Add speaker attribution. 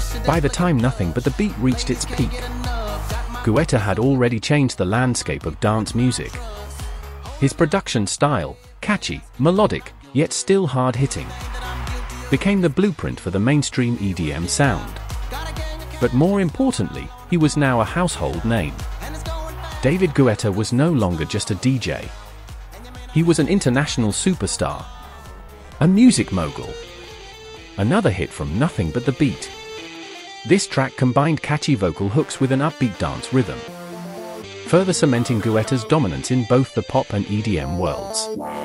Speaker 1: By the time Nothing But the Beat reached its peak, Guetta had already changed the landscape of dance music. His production style, catchy, melodic, yet still hard-hitting, became the blueprint for the mainstream EDM sound. But more importantly, he was now a household name. David Guetta was no longer just a DJ. He was an international superstar, a music mogul. Another hit from Nothing But the Beat. This track combined catchy vocal hooks with an upbeat dance rhythm, further cementing Guetta's dominance in both the pop and EDM worlds.